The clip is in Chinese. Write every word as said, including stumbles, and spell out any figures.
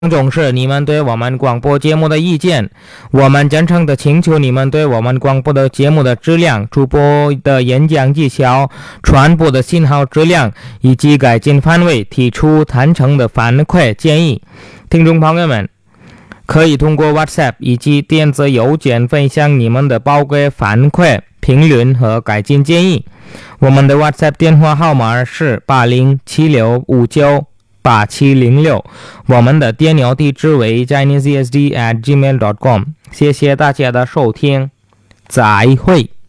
重视你们对我们广播节目的意见，我们真诚的请求你们对我们广播的节目的质量、主播的演讲技巧、传播的信号质量以及改进范围提出坦诚的反馈建议。听众朋友们，可以通过 WhatsApp 以及电子邮件分享你们的宝贵反馈、评论和改进建议。我们的 WhatsApp 电话号码是八零七六五九八七零六，我们的电邮地址为 chinese e s d at gmail dot com。 谢谢大家的收听，再会。